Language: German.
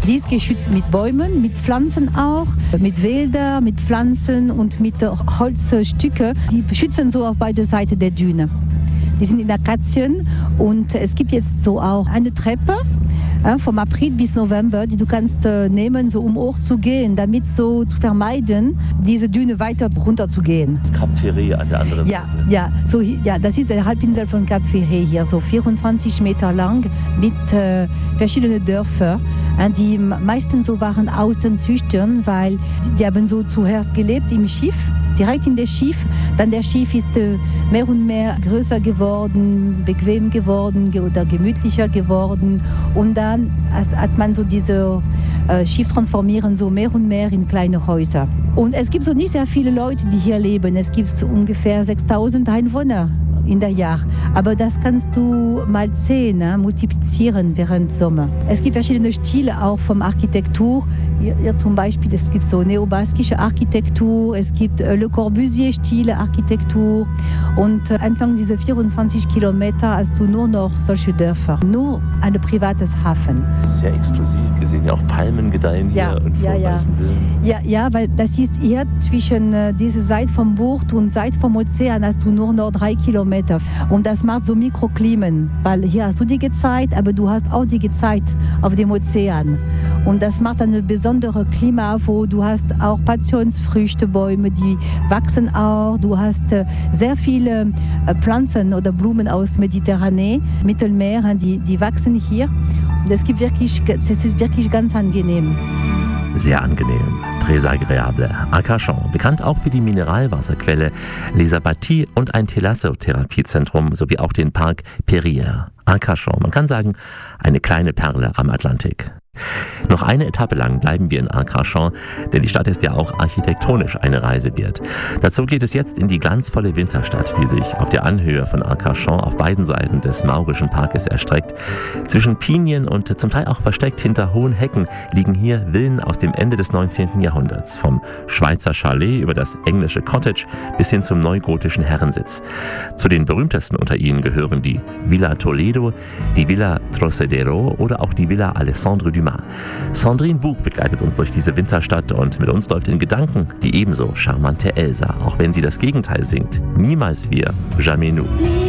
Die ist geschützt mit Bäumen, mit Pflanzen auch, mit Wäldern, mit Pflanzen und mit Holzstücken. Die schützen so auf beide Seiten der Düne. Die sind in Akazien und es gibt jetzt so auch eine Treppe vom April bis November, die du kannst nehmen, so um hoch zu gehen, damit so zu vermeiden, diese Düne weiter runter zu gehen. Das Cap Ferret an der anderen Seite. Ja, das ist die Halbinsel von Cap Ferret hier, so 24 Meter lang mit verschiedenen Dörfern, die meistens so waren Außenzüchtern, weil die haben so zuerst gelebt im Schiff. Direkt in das Schiff. Dann der Schiff ist mehr und mehr größer geworden, bequem geworden oder gemütlicher geworden. Und dann hat man so diese Schiff transformieren so mehr und mehr in kleine Häuser. Und es gibt so nicht sehr viele Leute, die hier leben. Es gibt so ungefähr 6.000 Einwohner in der Jahr. Aber das kannst du mal 10 multiplizieren während Sommer. Es gibt verschiedene Stile auch von Architektur. Hier zum Beispiel, es gibt so neobaskische Architektur, es gibt Le Corbusier-Stile Architektur und entlang dieser 24 Kilometer hast du nur noch solche Dörfer, nur ein privates Hafen. Sehr exklusiv, wir sehen ja auch Palmen gedeihen hier und vor weißen Villen. Ja, weil das ist hier zwischen dieser Seite vom Bucht und Seite vom Ozean hast du nur noch 3 Kilometer und das macht so Mikroklimen, weil hier hast du die Gezeit, aber du hast auch die Gezeit auf dem Ozean. Und das macht ein besonderes Klima, wo du hast auch Passionsfrüchtebäume, die wachsen auch. Du hast sehr viele Pflanzen oder Blumen aus Mediterranee, Mittelmeer, die wachsen hier. Und es ist wirklich ganz angenehm. Sehr angenehm, très agréable. Arcachon, bekannt auch für die Mineralwasserquelle Les Abatis und ein Thalassotherapie-Zentrum sowie auch den Park Perrières. Arcachon, man kann sagen, eine kleine Perle am Atlantik. Noch eine Etappe lang bleiben wir in Arcachon, denn die Stadt ist ja auch architektonisch eine Reise wert. Dazu geht es jetzt in die glanzvolle Winterstadt, die sich auf der Anhöhe von Arcachon auf beiden Seiten des Maurischen Parkes erstreckt. Zwischen Pinien und zum Teil auch versteckt hinter hohen Hecken liegen hier Villen aus dem Ende des 19. Jahrhunderts. Vom Schweizer Chalet über das englische Cottage bis hin zum neugotischen Herrensitz. Zu den berühmtesten unter ihnen gehören die Villa Toledo, die Villa Trocedero oder auch die Villa Alessandro Dumas. Sandrine Bug begleitet uns durch diese Winterstadt und mit uns läuft in Gedanken die ebenso charmante Elsa, auch wenn sie das Gegenteil singt. Niemals wir, jamais nous.